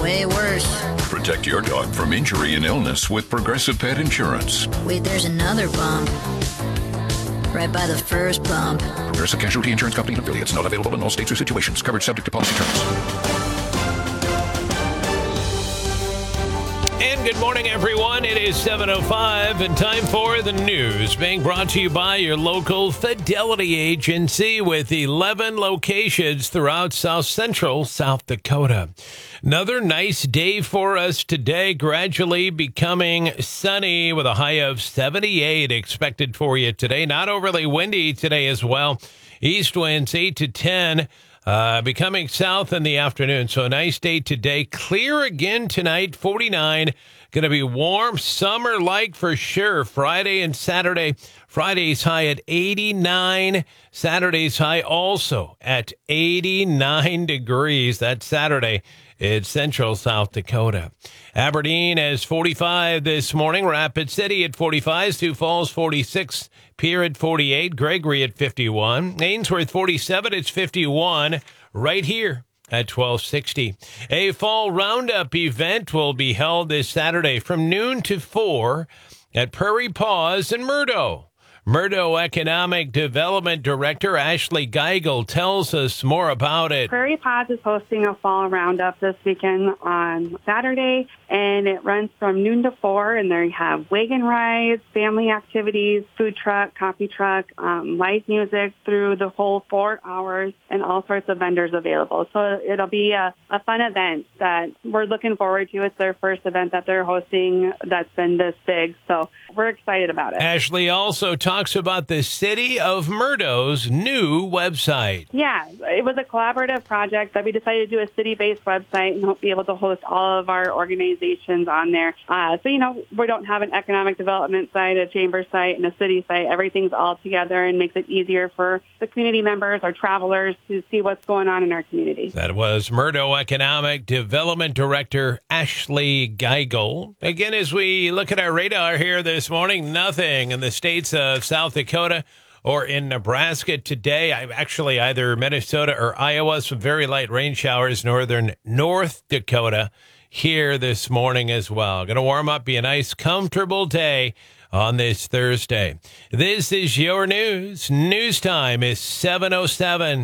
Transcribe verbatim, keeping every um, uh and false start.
Way worse. Protect your dog from injury and illness with Progressive Pet Insurance. Wait, there's another bump. Right by the first bump. Progressive Casualty Insurance Company and affiliates. Not available in all states or situations. Coverage subject to policy terms. And good morning, everyone. It is seven oh five and time for the news being brought to you by your local Fidelity Agency with eleven locations throughout South Central South Dakota. Another nice day for us today, gradually becoming sunny with a high of seventy-eight expected for you today. Not overly windy today as well. East winds eight to ten. Uh, becoming south in the afternoon, so a nice day today. Clear again tonight, forty-nine. Going to be warm, summer-like for sure. Friday and Saturday. Friday's high at eighty-nine. Saturday's high also at eighty-nine degrees. That's Saturday. It's central South Dakota. Aberdeen has forty-five this morning. Rapid City at forty-five. Sioux Falls forty-six. Pierre at forty-eight. Gregory at fifty-one. Ainsworth forty-seven. It's fifty-one right here at twelve sixty. A fall roundup event will be held this Saturday from noon to four at Prairie Paws in Murdo. Murdo Economic Development Director Ashley Geigel tells us more about it. Prairie Paws is hosting a fall roundup this weekend on Saturday, and it runs from noon to four, and there you have wagon rides, family activities, food truck, coffee truck, um, live music through the whole four hours, and all sorts of vendors available. So it'll be a, a fun event that we're looking forward to. It's their first event that they're hosting that's been this big, so we're excited about it. Ashley also talks about the City of Murdo's new website. Yeah, it was a collaborative project that we decided to do a city-based website and be able to host all of our organizations on there. Uh, so, you know, we don't have an economic development site, a chamber site, and a city site. Everything's all together and makes it easier for the community members, our travelers, to see what's going on in our community. That was Murdo Economic Development Director Ashley Geigel. Again, as we look at our radar here this morning, nothing in the states of South Dakota or in Nebraska today. I'm actually either Minnesota or Iowa, some very light rain showers, northern North Dakota here this morning as well. Going to warm up, be a nice, comfortable day on this Thursday. This is your news. News time is seven oh seven.